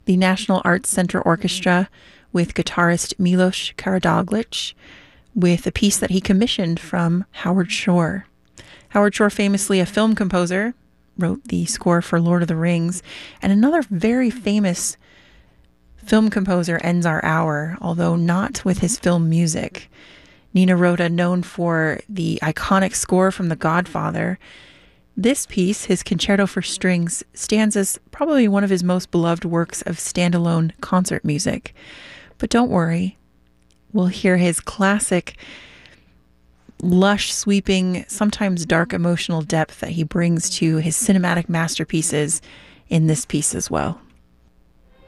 the National Arts Center Orchestra with guitarist Milos Karadoglic with a piece that he commissioned from Howard Shore. Howard Shore, famously a film composer, wrote the score for Lord of the Rings, and another very famous film composer ends our hour, although not with his film music. Nino Rota, known for the iconic score from The Godfather, this piece, his Concerto for Strings, stands as probably one of his most beloved works of standalone concert music. But don't worry, we'll hear his classic, lush, sweeping, sometimes dark emotional depth that he brings to his cinematic masterpieces in this piece as well.